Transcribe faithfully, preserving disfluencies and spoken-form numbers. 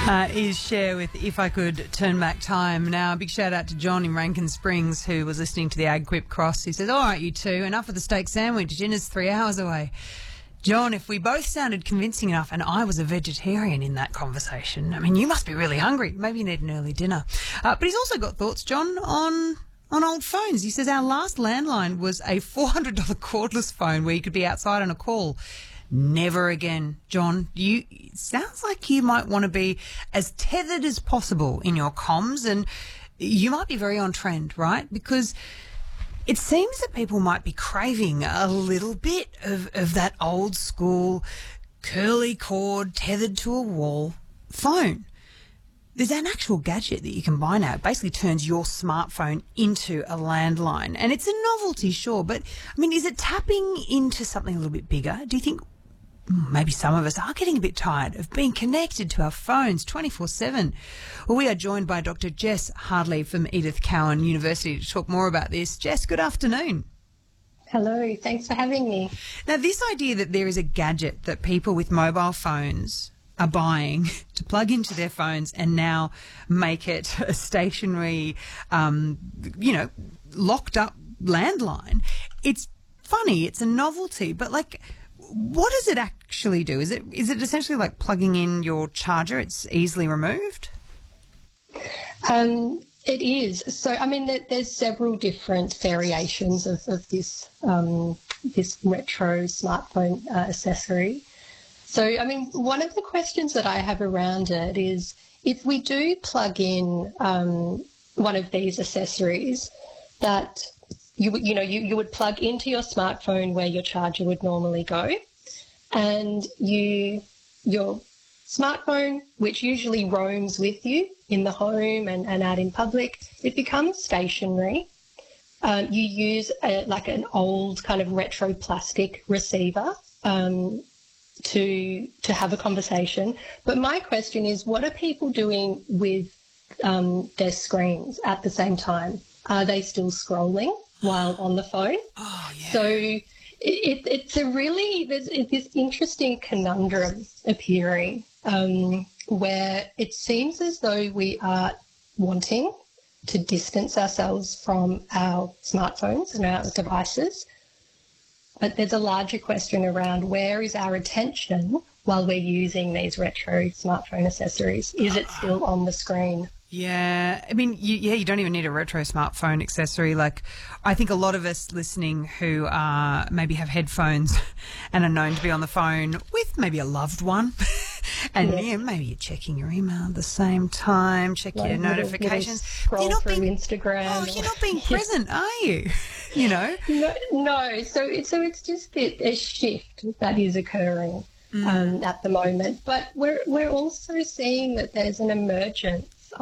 uh, is Cher with If I Could Turn Back Time. Now, a big shout out to John in Rankin Springs who was listening to the Ag Quip Cross. He says, all right, you two, enough of the steak sandwich. Dinner's three hours away. John, if we both sounded convincing enough and I was a vegetarian in that conversation, I mean, you must be really hungry. Maybe you need an early dinner. Uh, but he's also got thoughts, John, on on old phones. He says our last landline was a four hundred dollars cordless phone where you could be outside on a call. Never again, John. You, it sounds like you might want to be as tethered as possible in your comms, and you might be very on trend, right? Because it seems that people might be craving a little bit of, of that old school curly cord tethered to a wall phone. There's an actual gadget that you can buy now. It basically turns your smartphone into a landline. And it's a novelty, sure, but, I mean, is it tapping into something a little bit bigger? Do you think maybe some of us are getting a bit tired of being connected to our phones twenty-four seven? Well, we are joined by Doctor Jess Hardley from Edith Cowan University to talk more about this. Jess, good afternoon. Hello, thanks for having me. Now, this idea that there is a gadget that people with mobile phones are buying to plug into their phones and now make it a stationary, um, you know, locked up landline, it's funny, it's a novelty, but like, what does it actually do? Is it is it essentially like plugging in your charger? It's easily removed? Um, it is. So, I mean, there, there's several different variations of, of this um, this retro smartphone uh, accessory. So, I mean, one of the questions that I have around it is if we do plug in um, one of these accessories that You, you know, you, you would plug into your smartphone where your charger would normally go, and you your smartphone, which usually roams with you in the home and, and out in public, it becomes stationary. Um, you use a, like an old kind of retro plastic receiver um, to to have a conversation. But my question is, what are people doing with um, their screens at the same time? Are they still scrolling while on the phone? Oh, yeah. So it, it, it's a really, there's this interesting conundrum appearing um, where it seems as though we are wanting to distance ourselves from our smartphones and our devices. But there's a larger question around where is our attention while we're using these retro smartphone accessories? Is it still on the screen? Yeah, I mean, you, yeah, you don't even need a retro smartphone accessory. Like, I think a lot of us listening who uh, maybe have headphones and are known to be on the phone with maybe a loved one, and yes. yeah, maybe you're checking your email at the same time, check like your little, notifications. Little scroll you're not through being, Instagram. Oh, you're not being present, are you? You know? No, no. So, it, so it's just a, a shift that is occurring. Mm. Um, at the moment, but we're we're also seeing that there's an emergence